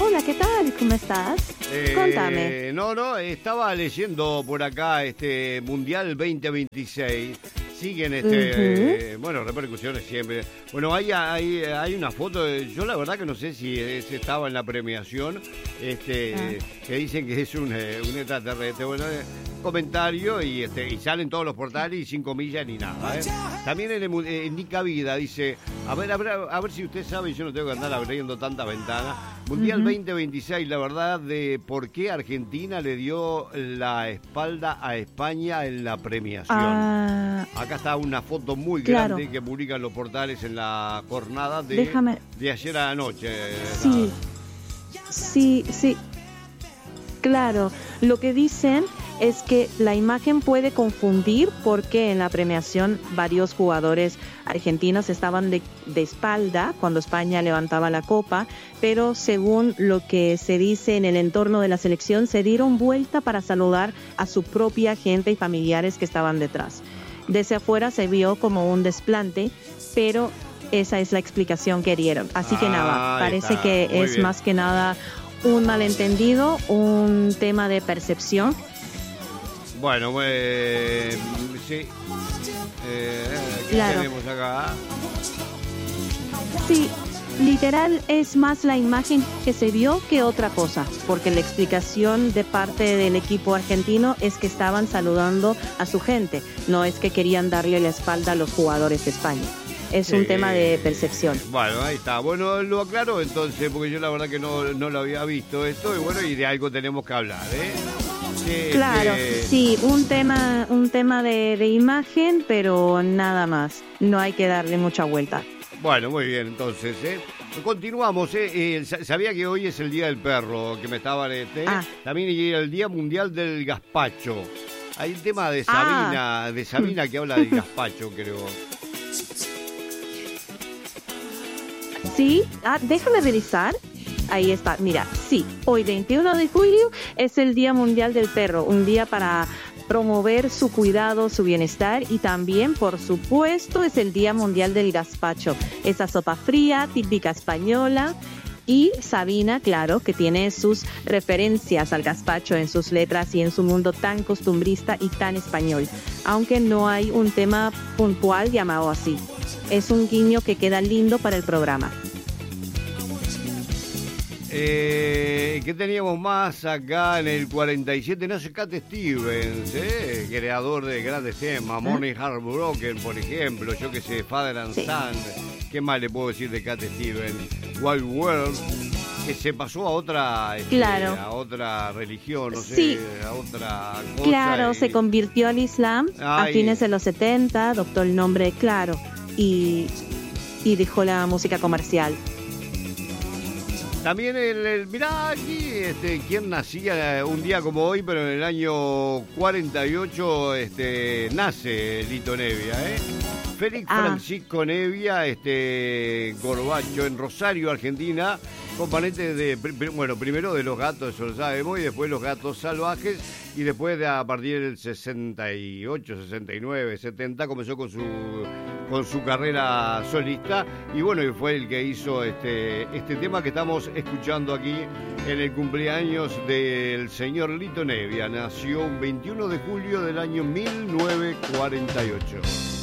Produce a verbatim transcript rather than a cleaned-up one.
Hola, ¿qué tal? ¿Cómo estás? Eh, Contame. No, no, estaba leyendo por acá este Mundial veinte veintiséis. Siguen este, Ujú. eh, bueno, repercusiones siempre. Bueno, hay, hay, hay una foto, de- yo la verdad que no sé si ese estaba en la premiación, este, Ah. que dicen que es un, eh, un extraterrestre. Bueno, eh, comentario y este y salen todos los portales y sin comillas ni nada. ¿eh? También en, el mu- eh, en Nica Vida dice, a ver, a ver, a ver si usted sabe, yo no tengo que andar abriendo tanta ventana. Mundial Ujú. veinte veintiséis, la verdad de por qué Argentina le dio la espalda a España en la premiación. Ah, Acá está una foto muy Claro. grande que publican los portales en la jornada de, Déjame- de ayer a la noche. sí, sí, sí. Claro, lo que dicen es que la imagen puede confundir porque en la premiación varios jugadores argentinos estaban de, de espalda cuando España levantaba la copa, pero según lo que se dice en el entorno de la selección, se dieron vuelta para saludar a su propia gente y familiares que estaban detrás. Desde afuera se vio como un desplante, pero esa es la explicación que dieron. Así que Ah, nada, ahí parece está, que muy es bien. más que nada un malentendido, un tema de percepción. Bueno, eh, sí. Eh, ¿Qué Claro. tenemos acá? Sí, literal es más la imagen que se vio que otra cosa, porque la explicación de parte del equipo argentino es que estaban saludando a su gente, no es que querían darle la espalda a los jugadores de España. Es un Sí. tema de percepción. Bueno, ahí está. Bueno, lo aclaro entonces, porque yo la verdad que no, no lo había visto esto, y bueno, y de algo tenemos que hablar, ¿eh? Sí, Claro, este, sí, un tema, un tema de, de imagen, pero nada más. No hay que darle mucha vuelta. Bueno, muy bien, entonces, ¿eh? Continuamos, ¿eh? Eh, sa- sabía que hoy es el Día del Perro, que me estaban, este, Ah. también era el Día Mundial del Gazpacho. Hay un tema de Ah. Sabina, de Sabina que habla del gazpacho, creo. Sí, ah, déjame revisar. Ahí está, mira, sí, hoy veintiuno de julio es el Día Mundial del Perro, un día para promover su cuidado, su bienestar y también, por supuesto, es el Día Mundial del Gazpacho, esa sopa fría típica española. Y Sabina, claro, que tiene sus referencias al gazpacho en sus letras y en su mundo tan costumbrista y tan español, aunque no hay un tema puntual llamado así. Es un guiño que queda lindo para el programa. Eh, ¿Qué teníamos más acá en el cuarenta y siete? Nace Cat Stevens, ¿eh? Creador de grandes temas, Morning Heartbroken, por ejemplo, yo que sé, Father and Sí. Son. ¿Qué más le puedo decir de Cat Stevens? Wild World, que se pasó a otra, este, Claro. a otra religión, no sé, Sí. a otra cosa. Claro, y- se convirtió al Islam a Ay. fines de los setenta, adoptó el nombre Claro y, y dejó la música comercial. También el, el- mirá aquí, este, quién nacía un día como hoy, pero en el año cuarenta y ocho, este, nace Lito Nevia, ¿eh? Félix Ah. Francisco Nevia, este, Corbacho, en Rosario, Argentina, componente de, pri- pri- bueno, primero de Los Gatos, eso lo sabemos, y después Los Gatos Salvajes, y después de a partir del sesenta y ocho, sesenta y nueve, setenta, comenzó con su con su carrera solista, y bueno, y fue el que hizo este, este tema que estamos escuchando aquí en el cumpleaños del señor Lito Nevia. Nació un veintiuno de julio del año mil novecientos cuarenta y ocho.